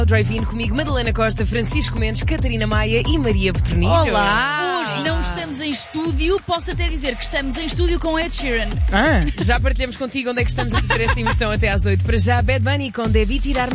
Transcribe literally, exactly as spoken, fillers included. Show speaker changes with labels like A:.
A: O Drive-In comigo, Madalena Costa, Francisco Mendes, Catarina Maia e Maria Petronilho.
B: Olá! Hoje não estamos em estúdio, posso até dizer que estamos em estúdio com Ed Sheeran.
A: Ah. Já partilhamos contigo onde é que estamos a fazer esta emissão até às oito. Para já, Bad Bunny com Devi Tirar